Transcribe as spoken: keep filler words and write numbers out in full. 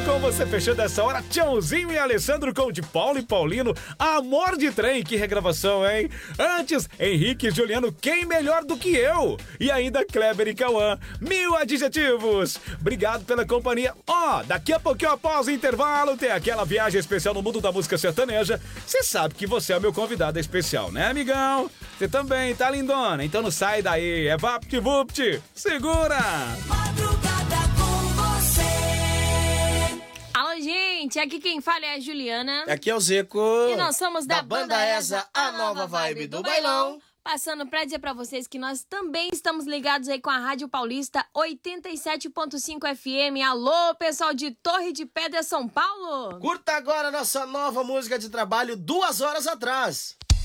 com você fechando essa hora, Tchãozinho e Alessandro com de Paulo e Paulino, Amor de Trem, que regravação, hein? Antes, Henrique e Juliano, Quem Melhor do Que Eu? E ainda Kleber e Cauã, Mil Adjetivos. Obrigado pela companhia. Ó, oh, daqui a pouquinho após o intervalo tem aquela viagem especial no mundo da música sertaneja. Você sabe que você é o meu convidado especial, né, amigão? Você também, tá, lindona? Então não sai daí, é vapt-vupt. Segura! Madrugada com você. Alô, gente, aqui quem fala é a Juliana. Aqui é o Zeco. E nós somos da, da Banda ESA, a nova vibe do bailão. Passando pra dizer pra vocês que nós também estamos ligados aí com a Rádio Paulista oitenta e sete ponto cinco F M. Alô, pessoal de Torre de Pedra, São Paulo. Curta agora nossa nova música de trabalho, Duas Horas Atrás.